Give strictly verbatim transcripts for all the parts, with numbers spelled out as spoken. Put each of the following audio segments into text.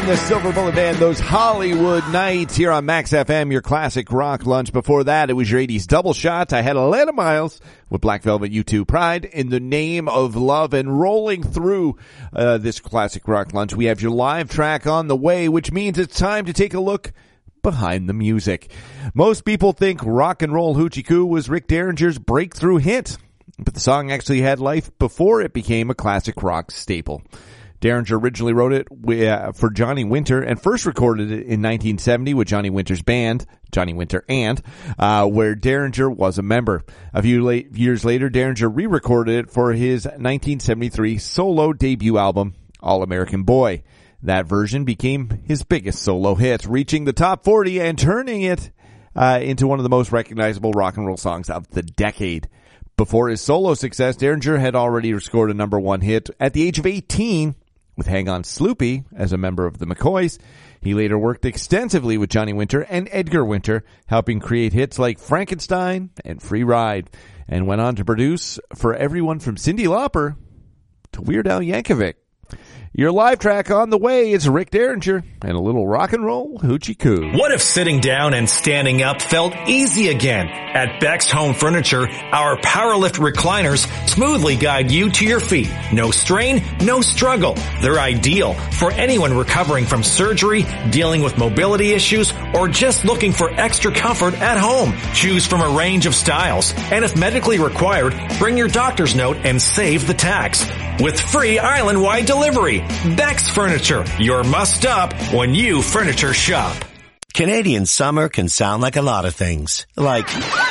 and the Silver Bullet Band, those Hollywood Nights here on Max F M, your classic rock lunch. Before that, it was your eighties double shot. I had Atlanta Miles with Black Velvet, U two, Pride, In the Name of Love. And rolling through uh, this classic rock lunch, we have your live track on the way, which means it's time to take a look behind the music. Most people think Rock and Roll Hoochie Coo was Rick Derringer's breakthrough hit, but the song actually had life before it became a classic rock staple. Derringer originally wrote it for Johnny Winter and first recorded it in nineteen seventy with Johnny Winter's band, Johnny Winter and, uh, where Derringer was a member. A few late, years later, Derringer re-recorded it for his nineteen seventy-three solo debut album, All American Boy. That version became his biggest solo hit, reaching the top forty and turning it uh, into one of the most recognizable rock and roll songs of the decade. Before his solo success, Derringer had already scored a number one hit at the age of eighteen with Hang On Sloopy as a member of the McCoys. He later worked extensively with Johnny Winter and Edgar Winter, helping create hits like Frankenstein and Free Ride, and went on to produce for everyone from Cyndi Lauper to Weird Al Yankovic. Your live track on the way is Rick Derringer and a little rock and roll Hoochie Coo. What if sitting down and standing up felt easy again? At Beck's Home Furniture, our Powerlift recliners smoothly guide you to your feet. No strain, no struggle. They're ideal for anyone recovering from surgery, dealing with mobility issues, or just looking for extra comfort at home. Choose from a range of styles. And if medically required, bring your doctor's note and save the tax. With free island-wide delivery. Beck's Furniture, your must-stop when you furniture shop. Canadian summer can sound like a lot of things. Like,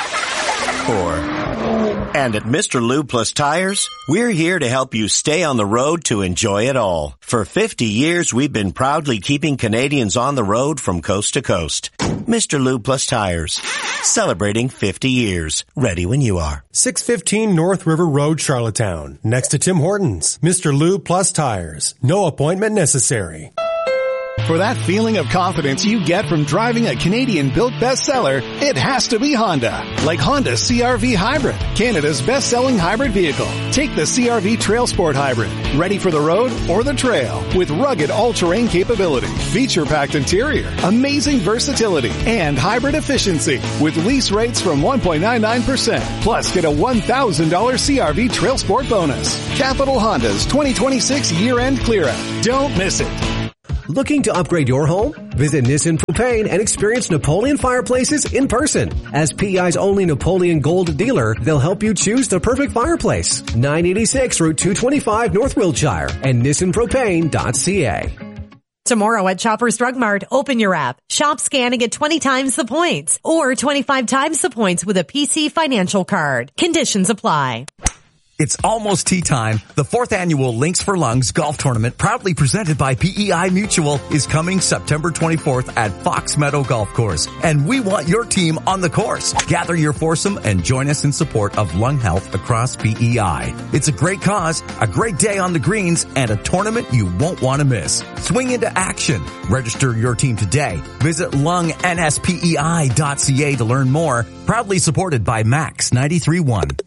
or, and at Mister Lube Plus Tires, we're here to help you stay on the road to enjoy it all. For fifty years, we've been proudly keeping Canadians on the road from coast to coast. Mister Lube Plus Tires, celebrating fifty years. Ready when you are. six fifteen North River Road, Charlottetown. Next to Tim Hortons. Mister Lube Plus Tires. No appointment necessary. For that feeling of confidence you get from driving a Canadian-built bestseller, it has to be Honda. Like Honda C R V Hybrid, Canada's best-selling hybrid vehicle. Take the C R V Trail Sport Hybrid, ready for the road or the trail, with rugged all-terrain capability, feature-packed interior, amazing versatility, and hybrid efficiency, with lease rates from one point nine nine percent. Plus, get a one thousand dollars C R V Trail Sport bonus. Capital Honda's twenty twenty-six year-end clear-out. Don't miss it. Looking to upgrade your home? Visit Nissin Propane and experience Napoleon fireplaces in person. As P E I's only Napoleon Gold dealer, they'll help you choose the perfect fireplace. nine eighty-six Route two twenty-five, North Wiltshire, and nissan propane dot c a. Tomorrow at Shoppers Drug Mart, open your app, shop, scan, and get twenty times the points, or twenty-five times the points with a P C Financial Card. Conditions apply. It's almost tea time. The fourth annual Links for Lungs golf tournament, proudly presented by P E I Mutual, is coming September twenty-fourth at Fox Meadow Golf Course. And we want your team on the course. Gather your foursome and join us in support of lung health across P E I. It's a great cause, a great day on the greens, and a tournament you won't want to miss. Swing into action. Register your team today. Visit lung n s p e i dot c a to learn more. Proudly supported by Max ninety-three point one.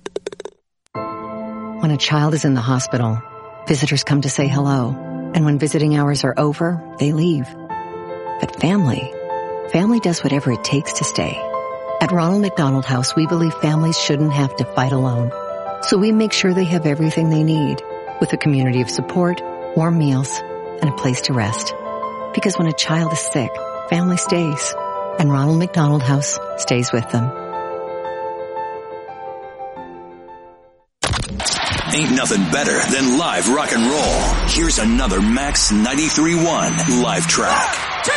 When a child is in the hospital, visitors come to say hello. And when visiting hours are over, they leave. But family, family does whatever it takes to stay. At Ronald McDonald House, we believe families shouldn't have to fight alone. So we make sure they have everything they need, with a community of support, warm meals, and a place to rest. Because when a child is sick, family stays. And Ronald McDonald House stays with them. Ain't nothing better than live rock and roll. Here's another Max ninety-three point one live track. One, two,